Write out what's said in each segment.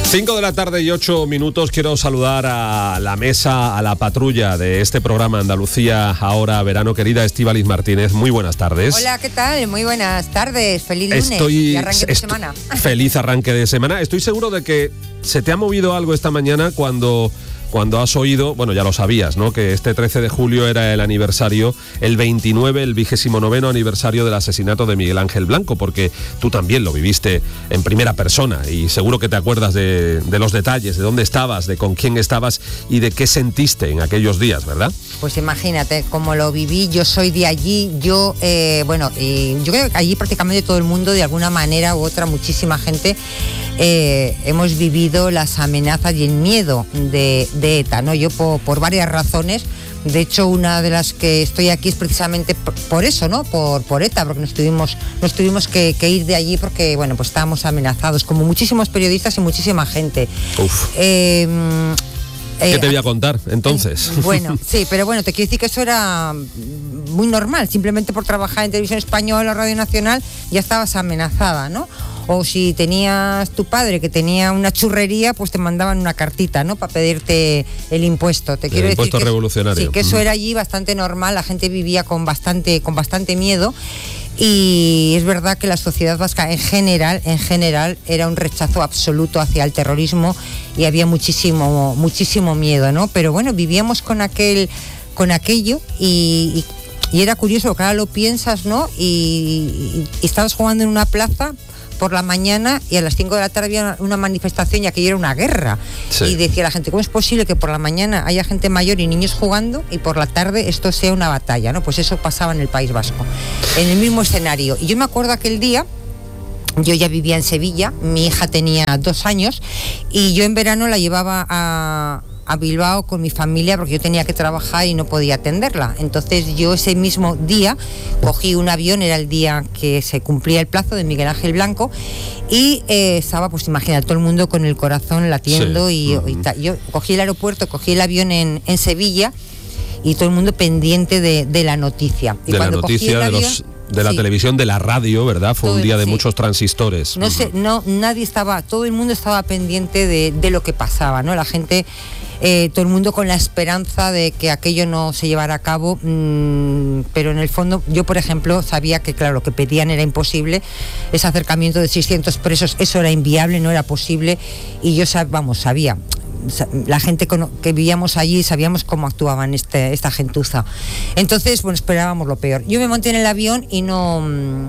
5 de la tarde y 8 minutos. Quiero saludar a la mesa, a la patrulla de este programa Andalucía Ahora Verano. Querida Estíbaliz Martínez, muy buenas tardes. Hola, ¿qué tal? Muy buenas tardes. Feliz lunes y arranque de semana. Feliz arranque de semana. Estoy seguro de que se te ha movido algo esta mañana cuando has oído, bueno, ya lo sabías, ¿no?, que este 13 de julio era el aniversario, el 29, el 29º aniversario del asesinato de Miguel Ángel Blanco, porque tú también lo viviste en primera persona y seguro que te acuerdas de los detalles, de dónde estabas, de con quién estabas y de qué sentiste en aquellos días, ¿verdad? Pues imagínate cómo lo viví. Yo soy de allí, yo creo que allí prácticamente todo el mundo, de alguna manera u otra, muchísima gente, hemos vivido las amenazas y el miedo de ETA, ¿no? Yo por varias razones. De hecho, una de las que estoy aquí es precisamente por eso, ¿no? Por ETA, porque nos tuvimos que ir de allí porque, bueno, pues estábamos amenazados, como muchísimos periodistas y muchísima gente. Uf. ¿Qué te voy a contar entonces? Bueno, sí, pero bueno, te quiero decir que eso era muy normal. Simplemente por trabajar en Televisión Española o Radio Nacional ya estabas amenazada, ¿no? O si tenías tu padre que tenía una churrería, pues te mandaban una cartita, ¿no?, para pedirte el impuesto. Te quiero decir impuesto revolucionario. Sí, que eso era allí bastante normal. La gente vivía con bastante miedo. Y es verdad que la sociedad vasca en general era un rechazo absoluto hacia el terrorismo y había muchísimo miedo, ¿no? Pero bueno, vivíamos con aquello y era curioso, porque ahora lo piensas, ¿no? Y estabas jugando en una plaza por la mañana y a las 5 de la tarde había una manifestación y aquello era una guerra. Sí. Y decía la gente, ¿cómo es posible que por la mañana haya gente mayor y niños jugando y por la tarde esto sea una batalla, ¿no? Pues eso pasaba en el País Vasco, en el mismo escenario. Y yo me acuerdo aquel día, yo ya vivía en Sevilla, mi hija tenía 2 años y yo en verano la llevaba a Bilbao con mi familia porque yo tenía que trabajar y no podía atenderla. Entonces yo ese mismo día cogí un avión, era el día que se cumplía el plazo de Miguel Ángel Blanco y estaba, pues imagínate, todo el mundo con el corazón latiendo. Sí. y yo cogí el aeropuerto, cogí el avión en Sevilla y todo el mundo pendiente de la noticia. Y de cuando la noticia cogí el avión, de la televisión, de la radio, ¿verdad? Fue todo un día de muchos transistores. Todo el mundo estaba pendiente de lo que pasaba, ¿no? La gente, todo el mundo con la esperanza de que aquello no se llevara a cabo, pero en el fondo yo, por ejemplo, sabía que, claro, lo que pedían era imposible, ese acercamiento de 600 presos, eso era inviable, no era posible, y yo sabía. La gente que vivíamos allí sabíamos cómo actuaban esta gentuza. Entonces, bueno, esperábamos lo peor. Yo me monté en el avión y no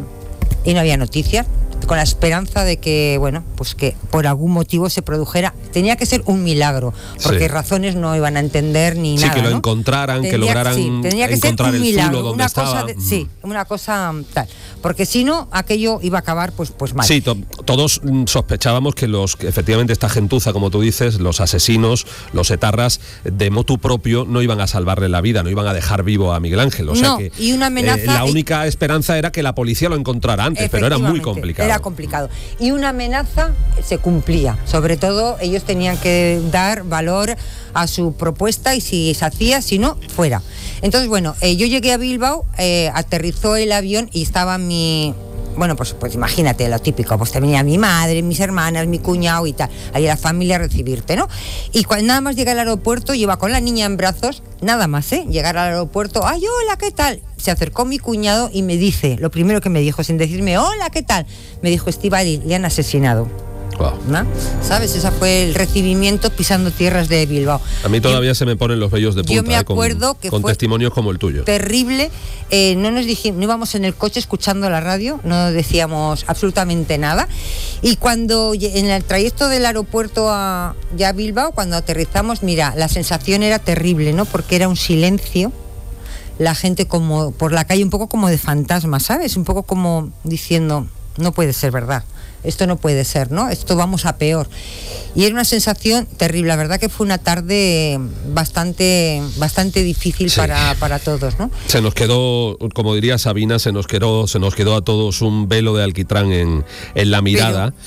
había noticias, con la esperanza de que, bueno, pues que por algún motivo se produjera. Tenía que ser un milagro, porque sí, razones no iban a entender ni nada. Sí, que lo encontraran, que lograran tenía que encontrar ser un el milagro, zulo donde estaba. Sí, una cosa tal. Porque si no, aquello iba a acabar pues mal. Sí, todos sospechábamos que efectivamente esta gentuza, como tú dices, los asesinos, los etarras, de motu propio no iban a salvarle la vida, no iban a dejar vivo a Miguel Ángel. O sea que y una amenaza, la única esperanza era que la policía lo encontrara antes, pero era muy complicado. Era complicado. Y una amenaza se cumplía. Sobre todo, ellos tenían que dar valor a su propuesta y si se hacía, si no, fuera. Entonces, bueno, yo llegué a Bilbao, aterrizó el avión y estaba bueno, pues imagínate lo típico, pues te venía mi madre, mis hermanas, mi cuñado y tal, ahí la familia a recibirte, ¿no? Y nada más llegué al aeropuerto, yo iba con la niña en brazos, nada más, llegar al aeropuerto, ¡ay, hola, qué tal! Se acercó mi cuñado y me dice, lo primero que me dijo, sin decirme, hola, ¿qué tal? Me dijo, Estíbaliz, le han asesinado. Wow. ¿No? ¿Sabes? Ese fue el recibimiento pisando tierras de Bilbao. A mí todavía se me ponen los vellos de punta. Yo me acuerdo que con fue testimonios como el tuyo. Terrible. No íbamos en el coche escuchando la radio, no decíamos absolutamente nada. Y cuando en el trayecto del aeropuerto a Bilbao, cuando aterrizamos, mira, la sensación era terrible, ¿no? Porque era un silencio. La gente como por la calle un poco como de fantasma, ¿sabes? Un poco como diciendo, no puede ser verdad. Esto no puede ser, ¿no? Esto vamos a peor. Y era una sensación terrible. La verdad que fue una tarde bastante difícil, sí, para todos, ¿no? Se nos quedó, como diría Sabina, se nos quedó a todos un velo de alquitrán en la mirada.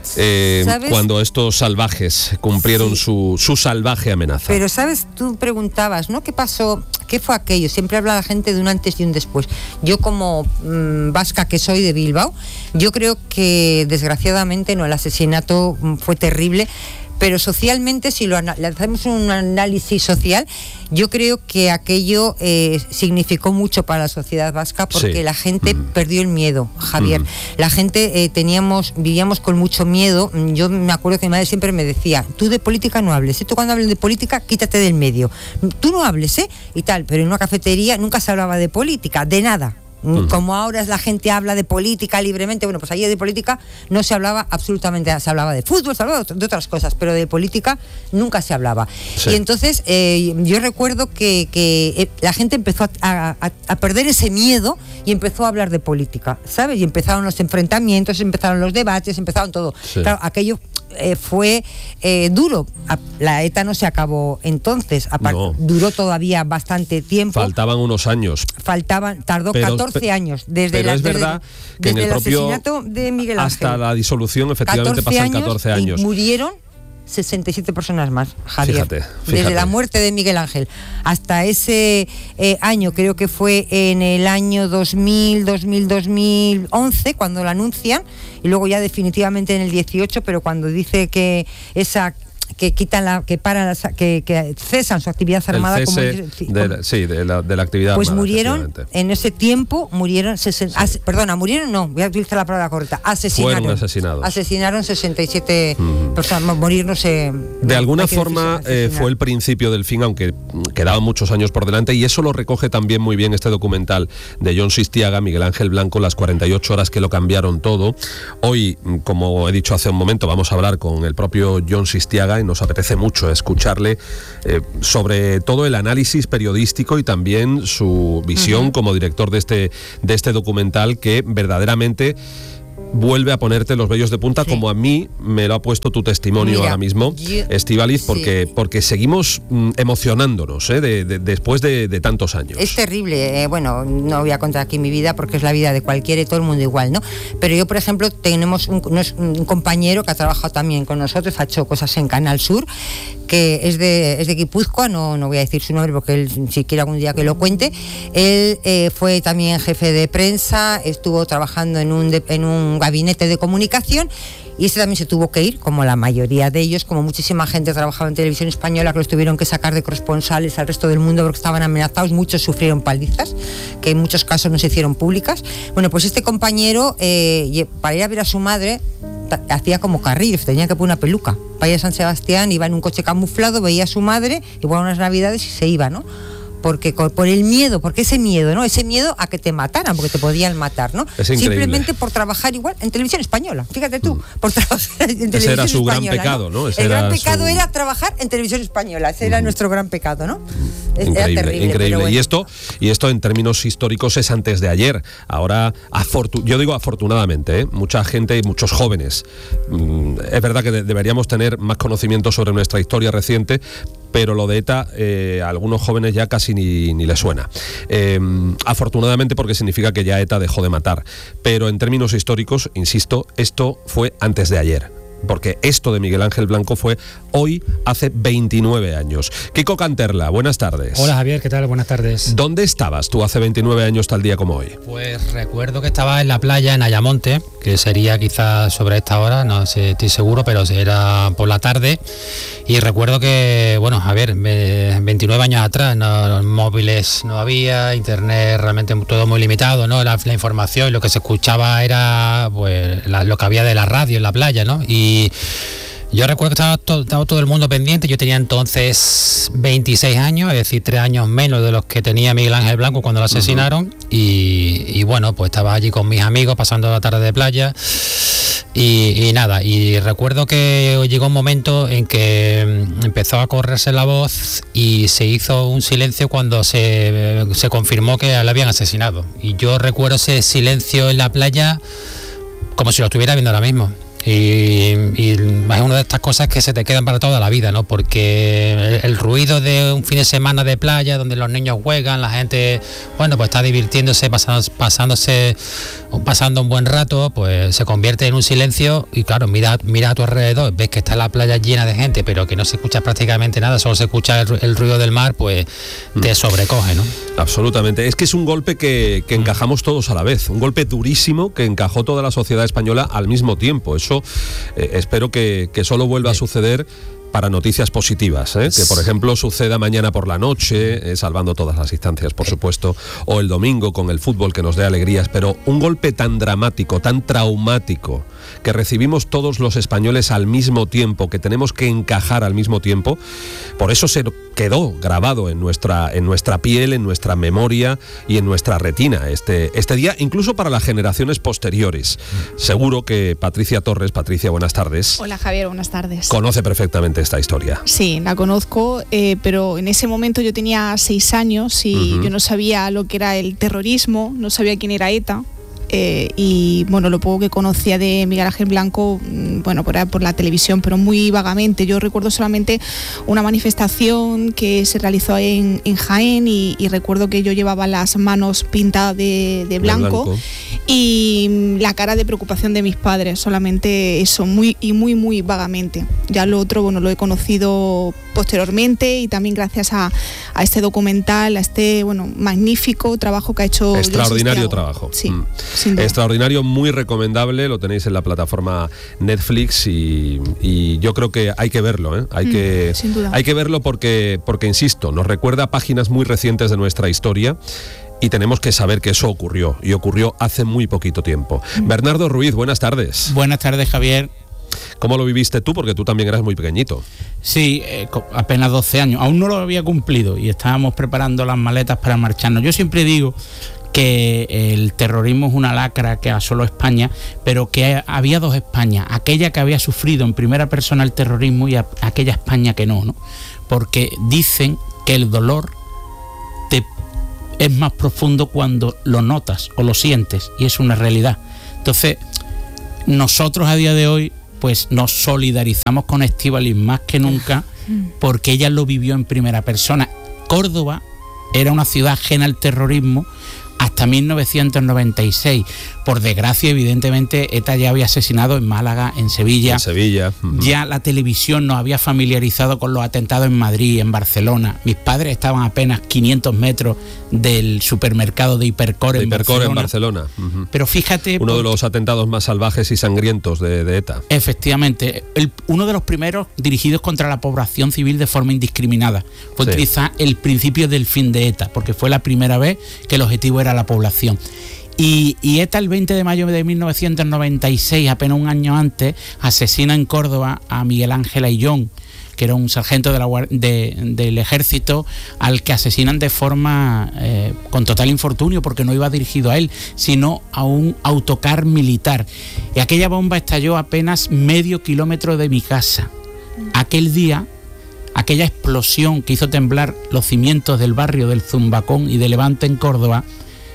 cuando estos salvajes cumplieron su salvaje amenaza. Pero, ¿sabes? Tú preguntabas, ¿no? ¿Qué pasó? ¿Qué fue aquello? Siempre habla la gente de un antes y un después. Yo, como vasca que soy de Bilbao, yo creo que desgraciadamente el asesinato fue terrible. Pero socialmente, si le hacemos un análisis social, yo creo que aquello significó mucho para la sociedad vasca, porque la gente perdió el miedo, Javier. La gente vivíamos con mucho miedo. Yo me acuerdo que mi madre siempre me decía, tú de política no hables, tú cuando hables de política quítate del medio, tú no hables, y tal. Pero en una cafetería nunca se hablaba de política, de nada. Como ahora la gente habla de política libremente, bueno, pues allí de política no se hablaba absolutamente nada. Se hablaba de fútbol, se hablaba de otras cosas, pero de política nunca se hablaba. Sí. Y entonces yo recuerdo que la gente empezó a perder ese miedo y empezó a hablar de política, ¿sabes? Y empezaron los enfrentamientos, empezaron los debates, empezaron todo. Sí. Claro, aquello fue duro. La ETA no se acabó entonces, duró todavía bastante tiempo. Faltaban unos años. Tardó 14 años desde es verdad que en el propio asesinato de Miguel Ángel hasta la disolución efectivamente pasan 14 años. Y murieron 67 personas más, Javier. Fíjate. Desde la muerte de Miguel Ángel hasta ese año, creo que fue en el año 2011, cuando lo anuncian, y luego ya definitivamente en el 18, pero cuando dice que que cesan su actividad armada, el cese de la actividad pues armada, murieron en ese tiempo, murieron no, voy a utilizar la palabra correcta, fueron asesinados. Asesinaron 67 personas, morir no sé. De alguna forma fue el principio del fin, aunque quedaban muchos años por delante, y eso lo recoge también muy bien este documental de Jon Sistiaga, Miguel Ángel Blanco, las 48 horas que lo cambiaron todo. Hoy, como he dicho hace un momento, vamos a hablar con el propio Jon Sistiaga, y nos apetece mucho escucharle sobre todo el análisis periodístico y también su visión como director de este documental, que verdaderamente vuelve a ponerte los vellos de punta, como a mí me lo ha puesto tu testimonio. Mira, ahora mismo, Estíbaliz, porque seguimos emocionándonos después de tantos años. Es terrible. Bueno, no voy a contar aquí mi vida porque es la vida de cualquiera y todo el mundo igual, ¿no? Pero yo, por ejemplo, tenemos un compañero que ha trabajado también con nosotros, ha hecho cosas en Canal Sur, que es de Guipúzcoa, no voy a decir su nombre porque él, si quiere algún día que lo cuente. Él fue también jefe de prensa, estuvo trabajando en un gabinete de comunicación, y ese también se tuvo que ir, como la mayoría de ellos, como muchísima gente trabajaba en Televisión Española, que los tuvieron que sacar de corresponsales al resto del mundo porque estaban amenazados. Muchos sufrieron palizas, que en muchos casos no se hicieron públicas. Bueno, pues este compañero, para ir a ver a su madre, hacía como carrillos, tenía que poner una peluca. Para ir a San Sebastián, iba en un coche camuflado, veía a su madre, igual unas navidades, y se iba, ¿no? Porque por el miedo, porque ese miedo, ¿no? Ese miedo a que te mataran, porque te podían matar, ¿no? Es increíble. Simplemente por trabajar igual en Televisión Española. Fíjate tú, por trabajar en Televisión Española. Ese era su gran pecado, ¿no? El gran pecado era trabajar en Televisión Española. Ese era nuestro gran pecado, ¿no? Increíble, era terrible, increíble. Bueno. Y esto en términos históricos es antes de ayer. Ahora, yo digo afortunadamente, mucha gente y muchos jóvenes. Es verdad que deberíamos tener más conocimiento sobre nuestra historia reciente, pero lo de ETA a algunos jóvenes ya casi ni les suena. Afortunadamente, porque significa que ya ETA dejó de matar. Pero en términos históricos, insisto, esto fue antes de ayer. Porque esto de Miguel Ángel Blanco fue hoy, hace 29 años. Kiko Canterla, buenas tardes. Hola Javier, ¿qué tal? Buenas tardes. ¿Dónde estabas tú hace 29 años tal día como hoy? Pues recuerdo que estaba en la playa en Ayamonte, que sería quizás sobre esta hora, no sé, estoy seguro, pero era por la tarde. Y recuerdo que, bueno, Javier, 29 años atrás, móviles no había, internet realmente todo muy limitado, ¿no? La información, lo que se escuchaba era pues lo que había de la radio en la playa, ¿no? Y yo recuerdo que estaba todo el mundo pendiente. Yo tenía entonces 26 años, es decir, 3 años menos de los que tenía Miguel Ángel Blanco cuando lo asesinaron. Y bueno, pues estaba allí con mis amigos pasando la tarde de playa. Y nada, y recuerdo que llegó un momento en que empezó a correrse la voz y se hizo un silencio cuando se confirmó que le habían asesinado. Y yo recuerdo ese silencio en la playa como si lo estuviera viendo ahora mismo. Y es una de estas cosas que se te quedan para toda la vida, ¿no? Porque el ruido de un fin de semana de playa donde los niños juegan, la gente, bueno, pues está divirtiéndose, pasando un buen rato, pues se convierte en un silencio y claro, mira a tu alrededor, ves que está la playa llena de gente, pero que no se escucha prácticamente nada, solo se escucha el ruido del mar, pues te sobrecoge, ¿no? Absolutamente. Es que es un golpe que encajamos todos a la vez, un golpe durísimo que encajó toda la sociedad española al mismo tiempo. Eso espero que solo vuelva a suceder para noticias positivas, que por ejemplo suceda mañana por la noche, salvando todas las instancias, por supuesto, o el domingo con el fútbol que nos dé alegrías, pero un golpe tan dramático, tan traumático, que recibimos todos los españoles al mismo tiempo, que tenemos que encajar al mismo tiempo, por eso se quedó grabado en nuestra piel, en nuestra memoria y en nuestra retina este día, incluso para las generaciones posteriores. Seguro que Patricia Torres, Patricia, buenas tardes. Hola Javier, buenas tardes. Conoce perfectamente esta historia. Sí, la conozco, pero en ese momento yo tenía 6 años y yo no sabía lo que era el terrorismo, no sabía quién era ETA. Y bueno, lo poco que conocía de Miguel Ángel Blanco, bueno, por la televisión, pero muy vagamente. Yo recuerdo solamente una manifestación que se realizó en Jaén y recuerdo que yo llevaba las manos pintadas de blanco y la cara de preocupación de mis padres, solamente eso, muy vagamente. Ya lo otro, bueno, lo he conocido posteriormente y también gracias a este documental, a este, bueno, magnífico trabajo que ha hecho. Extraordinario trabajo. Sí. Extraordinario, muy recomendable, lo tenéis en la plataforma Netflix y yo creo que hay que verlo, hay que verlo porque insisto, nos recuerda páginas muy recientes de nuestra historia y tenemos que saber que eso ocurrió y ocurrió hace muy poquito tiempo. Bernardo Ruiz, buenas tardes. Buenas tardes, Javier. ¿Cómo lo viviste tú? Porque tú también eras muy pequeñito. Sí, apenas 12 años, aún no lo había cumplido y estábamos preparando las maletas para marcharnos. Yo siempre digo que el terrorismo es una lacra que asoló España, pero que había dos Españas, aquella que había sufrido en primera persona el terrorismo y aquella España que no, porque dicen que el dolor es más profundo cuando lo notas o lo sientes, y es una realidad. Entonces, nosotros a día de hoy pues nos solidarizamos con Estíbaliz más que nunca, porque ella lo vivió en primera persona. Córdoba era una ciudad ajena al terrorismo hasta 1996. Por desgracia, evidentemente, ETA ya había asesinado en Málaga, en Sevilla. Ya la televisión nos había familiarizado con los atentados en Madrid, en Barcelona. Mis padres estaban a apenas 500 metros del supermercado de Hipercor en Barcelona. Pero fíjate... Uno de los atentados más salvajes y sangrientos de ETA. Efectivamente. Uno de los primeros dirigidos contra la población civil de forma indiscriminada. Fue quizá el principio del fin de ETA, porque fue la primera vez que el objetivo era la población. Y ETA el 20 de mayo de 1996, apenas un año antes, asesina en Córdoba a Miguel Ángel Ayllón, que era un sargento del ejército, al que asesinan de forma con total infortunio, porque no iba dirigido a él, sino a un autocar militar. Y aquella bomba estalló apenas medio kilómetro de mi casa. Aquel día, aquella explosión que hizo temblar los cimientos del barrio del Zumbacón y de Levante en Córdoba,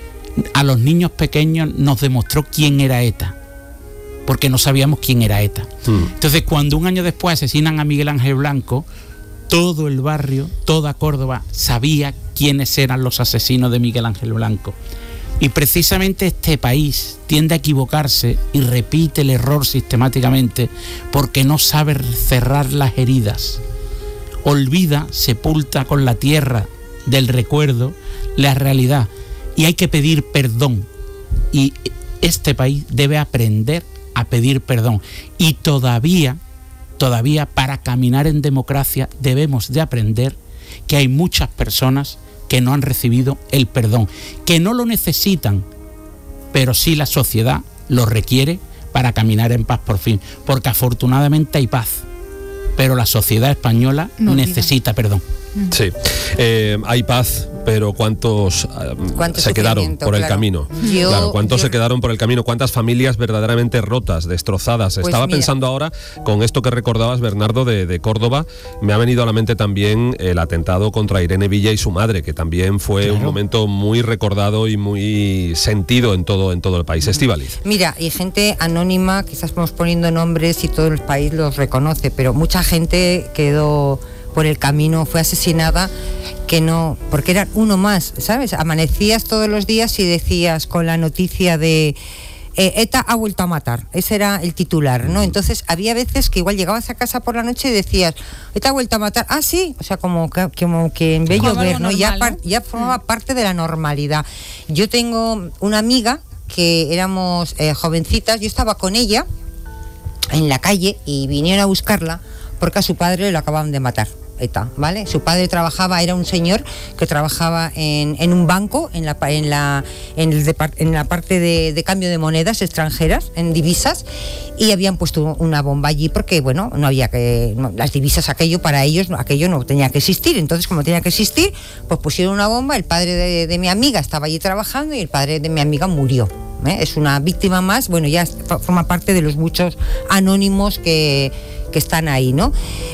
a los niños pequeños nos demostró quién era ETA, porque no sabíamos quién era ETA. Entonces, cuando un año después asesinan a Miguel Ángel Blanco, todo el barrio, toda Córdoba sabía quiénes eran los asesinos de Miguel Ángel Blanco. Y precisamente este país tiende a equivocarse y repite el error sistemáticamente porque no sabe cerrar las heridas. Olvida, sepulta con la tierra del recuerdo la realidad. Y hay que pedir perdón. Y este país debe aprender a pedir perdón. Y todavía para caminar en democracia debemos de aprender que hay muchas personas que no han recibido el perdón, que no lo necesitan, pero sí la sociedad lo requiere para caminar en paz por fin. Porque afortunadamente hay paz, pero la sociedad española necesita perdón. Sí, hay paz pero ¿cuántos se quedaron por el camino? ¿Cuántos se quedaron por el camino? ¿Cuántas familias verdaderamente rotas, destrozadas? Pues estaba pensando ahora, con esto que recordabas, Bernardo, de Córdoba, me ha venido a la mente también el atentado contra Irene Villa y su madre, que también fue un momento muy recordado y muy sentido en todo el país. Estíbaliz. Mira, y gente anónima, quizás estamos poniendo nombres y todo el país los reconoce, pero mucha gente quedó por el camino, fue asesinada, que no, porque eran uno más, ¿sabes? Amanecías todos los días y decías con la noticia de ETA ha vuelto a matar, ese era el titular, ¿no? Entonces había veces que igual llegabas a casa por la noche y decías, ETA ha vuelto a matar, ah sí, o sea, como que en bello ver, ¿no? Normal, ya formaba parte de la normalidad. Yo tengo una amiga que éramos jovencitas, yo estaba con ella en la calle y vinieron a buscarla porque a su padre lo acababan de matar. ETA, ¿vale? Su padre era un señor que trabajaba en un banco, en la parte de cambio de monedas extranjeras, en divisas, y habían puesto una bomba allí porque, bueno, las divisas para ellos, aquello no tenía que existir. Entonces, como tenía que existir, pues pusieron una bomba, el padre de mi amiga estaba allí trabajando y el padre de mi amiga murió. Es una víctima más, bueno, ya forma parte de los muchos anónimos que están ahí, ¿no?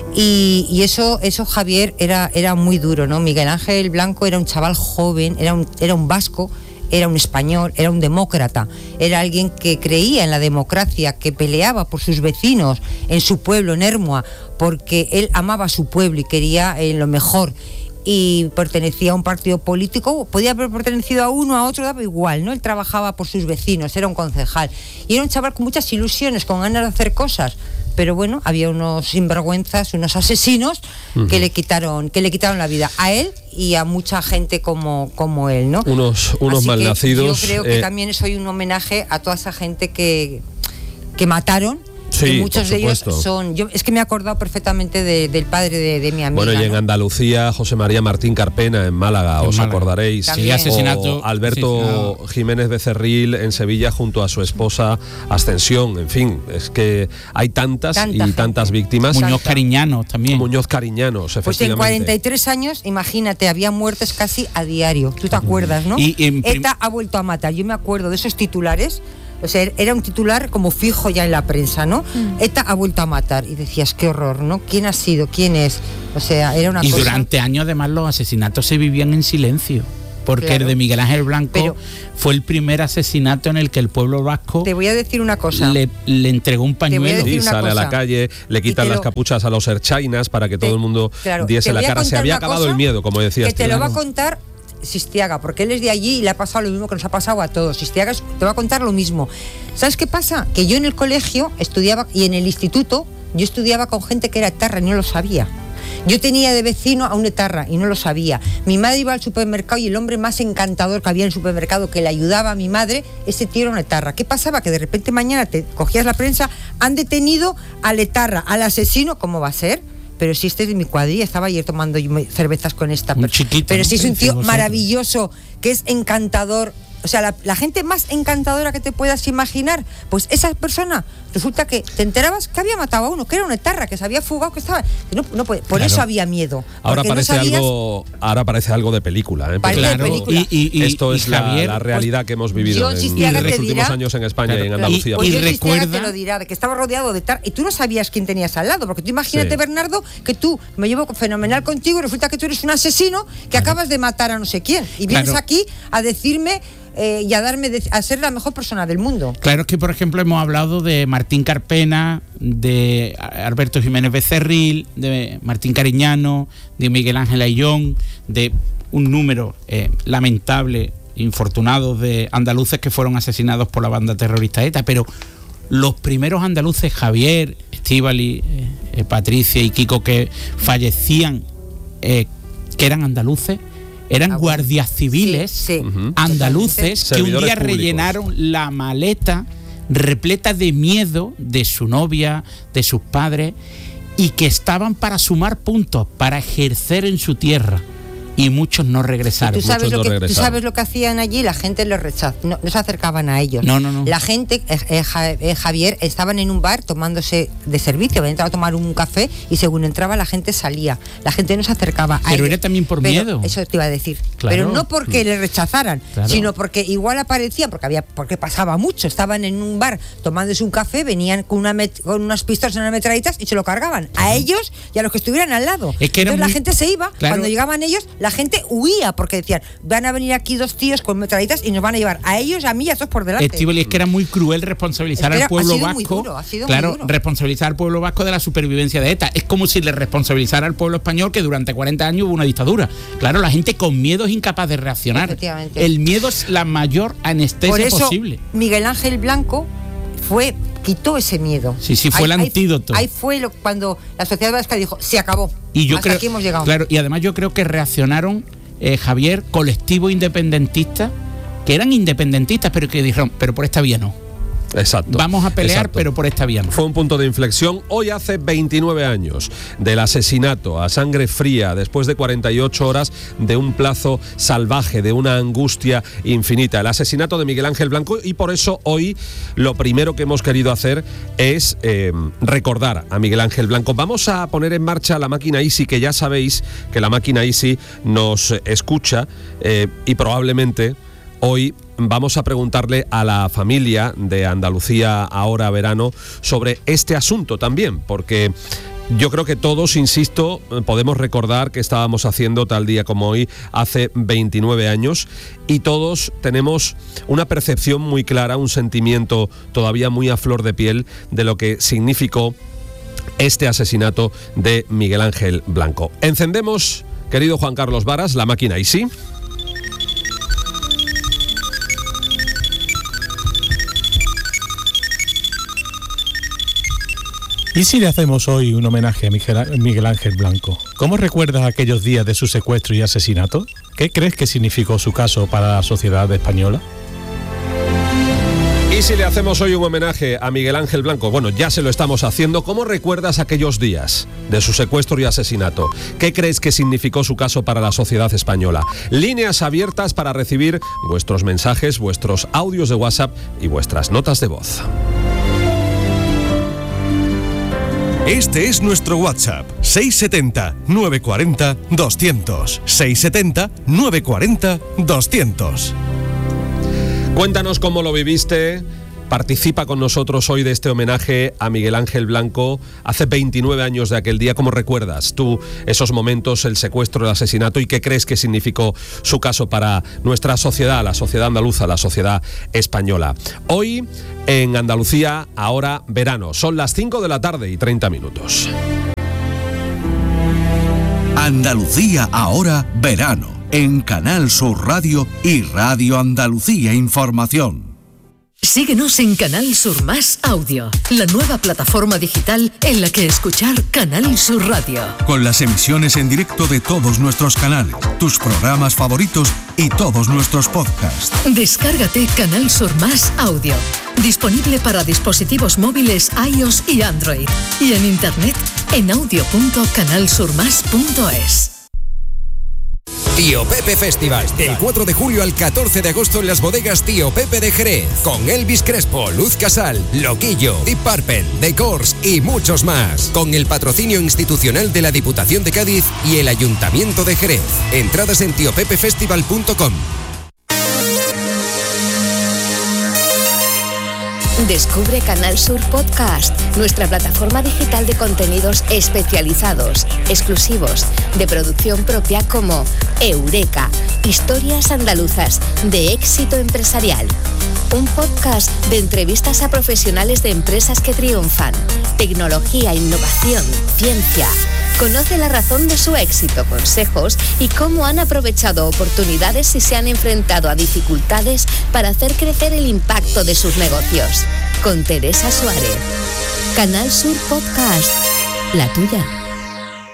Y eso Javier, era muy duro, ¿no? Miguel Ángel Blanco era un chaval joven, era un vasco, era un español, era un demócrata, era alguien que creía en la democracia, que peleaba por sus vecinos en su pueblo, en Ermua, porque él amaba a su pueblo y quería lo mejor. Y pertenecía a un partido político, podía haber pertenecido a uno, a otro, daba igual, ¿no? Él trabajaba por sus vecinos, era un concejal. Y era un chaval con muchas ilusiones, con ganas de hacer cosas. Pero bueno, había unos sinvergüenzas, unos asesinos que le quitaron la vida a él y a mucha gente como él, ¿no? Unos malnacidos. Yo creo que también soy un homenaje a toda esa gente que mataron. Sí, muchos de ellos son... es que me he acordado perfectamente del padre de mi amiga. Bueno, y en Andalucía, José María Martín Carpena, en Málaga, os acordaréis. Sí, asesinato. O Alberto Jiménez Becerril en Sevilla junto a su esposa Ascensión. En fin, es que hay tantas víctimas. Muñoz Cariñanos también. Muñoz Cariñanos, efectivamente. Pues en 43 años, imagínate, había muertes casi a diario. Tú te acuerdas, ¿no? ETA ha vuelto a matar. Yo me acuerdo de esos titulares. O sea, era un titular como fijo ya en la prensa, ¿no? ETA ha vuelto a matar. Y decías, qué horror, ¿no? ¿Quién ha sido? ¿Quién es? O sea, era una cosa... Y durante años, además, los asesinatos se vivían en silencio. Porque el de Miguel Ángel Blanco fue el primer asesinato en el que el pueblo vasco... Te voy a decir una cosa. Le entregó un pañuelo. Y sale a la calle, le quitan las capuchas a los erchainas para que todo el mundo diese la cara. Se había acabado el miedo, como decías. Que te lo va a contar Sistiaga, porque él es de allí y le ha pasado lo mismo que nos ha pasado a todos. Sistiaga te va a contar lo mismo. ¿Sabes qué pasa? Que yo en el colegio estudiaba y en el instituto yo estudiaba con gente que era etarra y no lo sabía. Yo tenía de vecino a un etarra y no lo sabía. Mi madre iba al supermercado y el hombre más encantador que había en el supermercado que le ayudaba a mi madre, ese tío era un etarra. ¿Qué pasaba? Que de repente mañana te cogías la prensa, han detenido al etarra, al asesino, ¿cómo va a ser? Pero si este es de mi cuadrilla, estaba ayer tomando cervezas con esta persona. Pero si es un tío maravilloso, que es encantador. O sea, la gente más encantadora que te puedas imaginar, pues esa persona, resulta que te enterabas que había matado a uno, que era un etarra, que se había fugado, que estaba... por eso había miedo. Ahora parece algo de película, ¿eh? Parece de película. Y esto es Javier, la realidad que hemos vivido en los últimos años en España y en Andalucía. Y recuerda, te lo dirá, de que estaba rodeado de etarra y tú no sabías quién tenías al lado, porque tú imagínate, Bernardo, que tú, me llevo fenomenal contigo y resulta que tú eres un asesino que acabas de matar a no sé quién y vienes aquí a decirme... y a ser la mejor persona del mundo. Claro, es que por ejemplo hemos hablado de Martín Carpena, de Alberto Jiménez Becerril, de Martín Cariñano, de Miguel Ángel Ayllón, de un número lamentable, infortunado de andaluces que fueron asesinados por la banda terrorista ETA, pero los primeros andaluces, Javier, Estíbaliz, Patricia y Kiko, que fallecían, que eran andaluces, eran guardias civiles andaluces que un día públicos rellenaron la maleta repleta de miedo de su novia, de sus padres, y que estaban para sumar puntos, para ejercer en su tierra. y muchos no regresaron. ¿Tú sabes lo que hacían allí? La gente los rechazaba, no se acercaban a ellos. No. La gente, Javier, estaban en un bar tomándose de servicio, habían entrado a tomar un café y según entraba la gente salía. La gente no se acercaba a ellos. Pero era también por miedo. Eso te iba a decir. Claro. Pero no porque le rechazaran, claro, sino porque igual aparecían, porque pasaba mucho. Estaban en un bar tomándose un café, venían con unas pistolas en las metralletas y se lo cargaban a ellos y a los que estuvieran al lado. Es que entonces la gente se iba, claro, cuando llegaban ellos, la gente huía porque decían, van a venir aquí dos tíos con metralletas y nos van a llevar a ellos, a mí y a todos por delante. Estíbaliz, es que era muy cruel responsabilizar al pueblo vasco. Claro, responsabilizar al pueblo vasco de la supervivencia de ETA. Es como si le responsabilizara al pueblo español que durante 40 años hubo una dictadura. Claro, la gente con miedo es incapaz de reaccionar. El miedo es la mayor anestesia por eso, posible. Miguel Ángel Blanco quitó ese miedo. Sí, fue el antídoto. Ahí fue cuando la sociedad vasca dijo, se acabó. Y yo hasta creo, aquí hemos llegado. Claro, y además yo creo que reaccionaron, Javier, colectivos independentistas, que eran independentistas, pero que dijeron, pero por esta vía no. Exacto. Vamos a pelear, exacto, pero por esta vía no. Fue un punto de inflexión. Hoy hace 29 años del asesinato a sangre fría, después de 48 horas de un plazo salvaje, de una angustia infinita. El asesinato de Miguel Ángel Blanco, y por eso hoy lo primero que hemos querido hacer es recordar a Miguel Ángel Blanco. Vamos a poner en marcha la máquina Easy, que ya sabéis que la máquina Easy nos escucha y probablemente hoy vamos a preguntarle a la familia de Andalucía Ahora Verano sobre este asunto también, porque yo creo que todos, insisto, podemos recordar que estábamos haciendo tal día como hoy hace 29 años y todos tenemos una percepción muy clara, un sentimiento todavía muy a flor de piel de lo que significó este asesinato de Miguel Ángel Blanco. Encendemos, querido Juan Carlos Varas, la máquina Easy. ¿Y si le hacemos hoy un homenaje a Miguel Ángel Blanco? ¿Cómo recuerdas aquellos días de su secuestro y asesinato? ¿Qué crees que significó su caso para la sociedad española? ¿Y si le hacemos hoy un homenaje a Miguel Ángel Blanco? Bueno, ya se lo estamos haciendo. ¿Cómo recuerdas aquellos días de su secuestro y asesinato? ¿Qué crees que significó su caso para la sociedad española? Líneas abiertas para recibir vuestros mensajes, vuestros audios de WhatsApp y vuestras notas de voz. Este es nuestro WhatsApp, 670-940-200. 670-940-200. Cuéntanos cómo lo viviste. Participa con nosotros hoy de este homenaje a Miguel Ángel Blanco. Hace 29 años de aquel día. ¿Cómo recuerdas tú esos momentos, el secuestro, el asesinato, y qué crees que significó su caso para nuestra sociedad, la sociedad andaluza, la sociedad española? Hoy en Andalucía Ahora Verano. Son las 5 de la tarde y 30 minutos. Andalucía Ahora Verano, en Canal Sur Radio y Radio Andalucía Información. Síguenos en Canal Sur Más Audio, la nueva plataforma digital en la que escuchar Canal Sur Radio. Con las emisiones en directo de todos nuestros canales, tus programas favoritos y todos nuestros podcasts. Descárgate Canal Sur Más Audio, disponible para dispositivos móviles iOS y Android, y en internet en audio.canalsurmas.es. Tío Pepe Festival, del 4 de julio al 14 de agosto en las bodegas Tío Pepe de Jerez, con Elvis Crespo, Luz Casal, Loquillo, Deep Purple, The Corrs y muchos más, con el patrocinio institucional de la Diputación de Cádiz y el Ayuntamiento de Jerez. Entradas en tiopepefestival.com. Descubre Canal Sur Podcast, nuestra plataforma digital de contenidos especializados, exclusivos, de producción propia como Eureka, historias andaluzas de éxito empresarial. Un podcast de entrevistas a profesionales de empresas que triunfan, tecnología, innovación, ciencia. Conoce la razón de su éxito, consejos y cómo han aprovechado oportunidades y se han enfrentado a dificultades para hacer crecer el impacto de sus negocios. Con Teresa Suárez. Canal Sur Podcast, la tuya.